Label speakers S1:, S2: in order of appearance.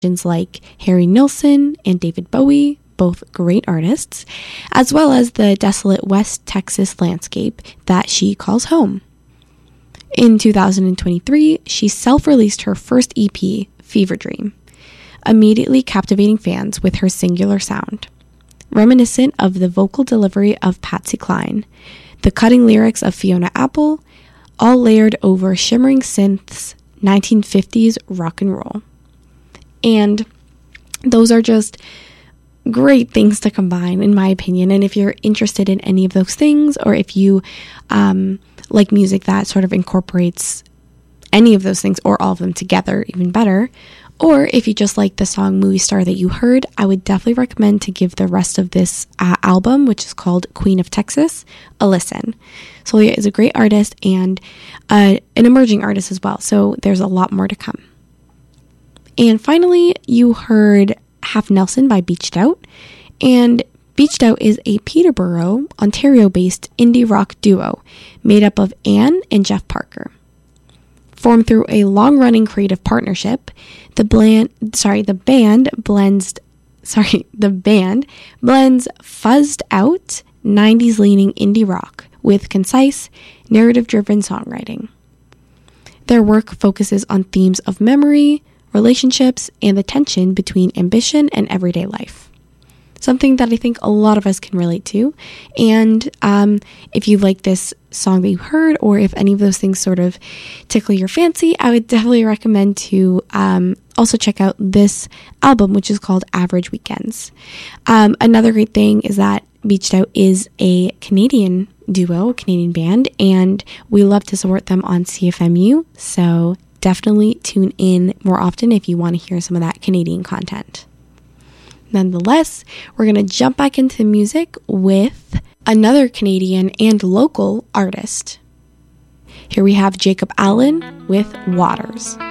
S1: like Harry Nilsson and David Bowie, both great artists, as well as the desolate West Texas landscape that she calls home. In 2023, she self-released her first EP, Fever Dream, immediately captivating fans with her singular sound. Reminiscent of the vocal delivery of Patsy Cline, the cutting lyrics of Fiona Apple, all layered over shimmering synths, 1950s rock and roll. And those are just great things to combine, in my opinion. And if you're interested in any of those things, or if you like music that sort of incorporates any of those things or all of them together, even better, or if you just like the song Movie Star that you heard, I would definitely recommend to give the rest of this album, which is called Queen of Texas, a listen. Solia is a great artist and an emerging artist as well, so there's a lot more to come. And finally, you heard Half Nelson by Beached Out, and Beached Out is a Peterborough, Ontario-based indie rock duo made up of Anne and Jeff Parker. Formed through a long-running creative partnership, the band blends fuzzed out 90s-leaning indie rock with concise, narrative-driven songwriting. Their work focuses on themes of memory, relationships, and the tension between ambition and everyday life. Something that I think a lot of us can relate to. And if you like this song that you heard, or if any of those things sort of tickle your fancy, I would definitely recommend to also check out this album, which is called Average Weekends. Another great thing is that Beached Out is a Canadian duo, a Canadian band, and we love to support them on CFMU, so definitely tune in more often if you want to hear some of that Canadian content. Nonetheless, we're going to jump back into music with another Canadian and local artist. Here we have Jacob Allen with Waters.